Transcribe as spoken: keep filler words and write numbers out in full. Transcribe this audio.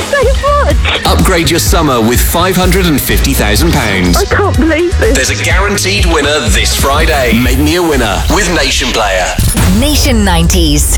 so much. Upgrade your summer with five hundred fifty thousand pounds. I can't believe this. There's a guaranteed winner this Friday. Make me a winner with Nation Player. Nation nineties.